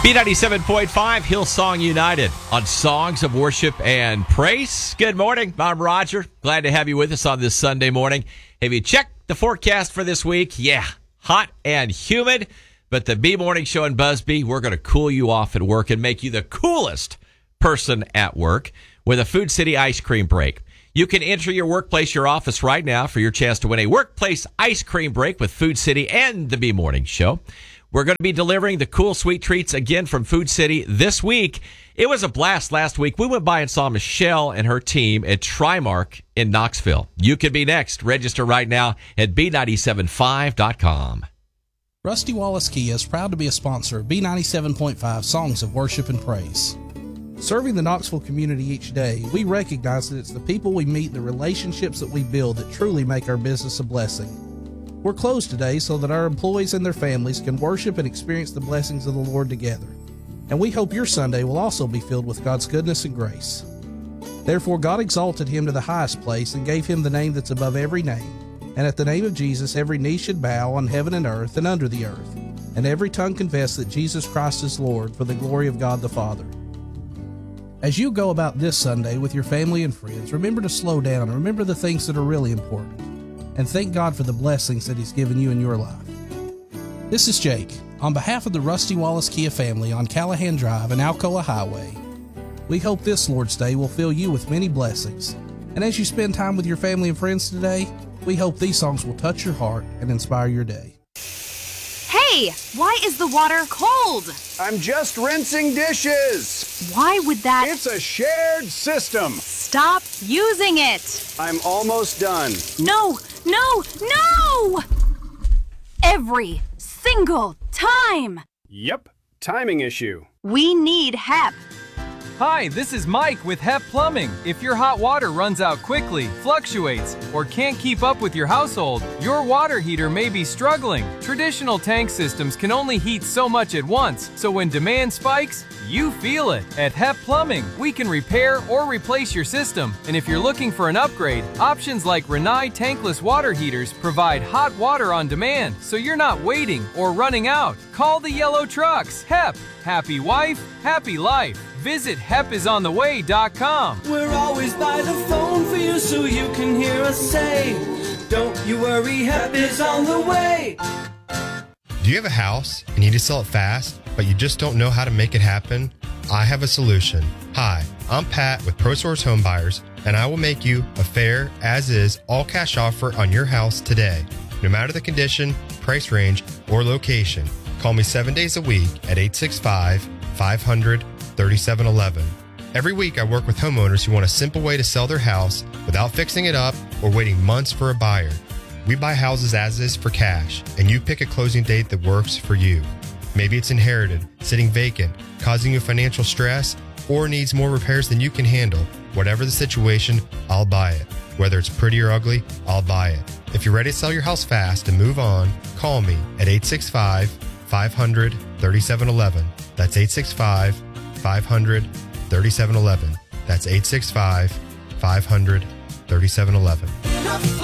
B97.5, Hillsong United on Songs of Worship and Praise. Good morning. I'm Roger. Glad to have you with us on this Sunday morning. Have you checked the forecast for this week? Yeah, hot and humid. But the B Morning Show in Busby, we're going to cool you off at work and make you the coolest person at work with a Food City ice cream break. You can enter your workplace, your office right now for your chance to win a workplace ice cream break with Food City and the B Morning Show. We're going to be delivering the cool sweet treats again from Food City this week. It was a blast last week. We went by and saw Michelle and her team at Trimark in Knoxville. You could be next. Register right now at B975.com. Rusty Wallace Kia is proud to be a sponsor of B97.5 Songs of Worship and Praise. Serving the Knoxville community each day, we recognize that it's the people we meet and the relationships that we build that truly make our business a blessing. We're closed today so that our employees and their families can worship and experience the blessings of the Lord together. And we hope your Sunday will also be filled with God's goodness and grace. Therefore, God exalted him to the highest place and gave him the name that's above every name. And at the name of Jesus, every knee should bow on heaven and earth and under the earth, and every tongue confess that Jesus Christ is Lord for the glory of God the Father. As you go about this Sunday with your family and friends, remember to slow down and remember the things that are really important. And thank God for the blessings that he's given you in your life. This is Jake. On behalf of the Rusty Wallace Kia family on Callahan Drive and Alcoa Highway, we hope this Lord's Day will fill you with many blessings. And as you spend time with your family and friends today, we hope these songs will touch your heart and inspire your day. Hey, why is the water cold? I'm just rinsing dishes. Why would that... It's a shared system. Stop using it. I'm almost done. No! Every single time. Yep, timing issue. We need HEP. Hi, this is Mike with HEP Plumbing. If your hot water runs out quickly, fluctuates, or can't keep up with your household, your water heater may be struggling. Traditional tank systems can only heat so much at once, so when demand spikes, you feel it. At HEP Plumbing, we can repair or replace your system. And if you're looking for an upgrade, options like Rinnai tankless water heaters provide hot water on demand, so you're not waiting or running out. Call the yellow trucks. HEP. Happy wife, happy life. Visit HEPisontheway.com. We're always by the phone for you so you can hear us say, don't you worry, HEP is on the way. Do you have a house and you need to sell it fast, but you just don't know how to make it happen? I have a solution. Hi, I'm Pat with ProSource Home Buyers, and I will make you a fair, as-is, all-cash offer on your house today. No matter the condition, price range, or location, call me 7 days a week at 865-500-3711. Every week I work with homeowners who want a simple way to sell their house without fixing it up or waiting months for a buyer. We buy houses as is for cash, and you pick a closing date that works for you. Maybe it's inherited, sitting vacant, causing you financial stress, or needs more repairs than you can handle. Whatever the situation, I'll buy it. Whether it's pretty or ugly, I'll buy it. If you're ready to sell your house fast and move on, call me at 865-500-3711. That's 865-500-3711. That's 865-500-3711.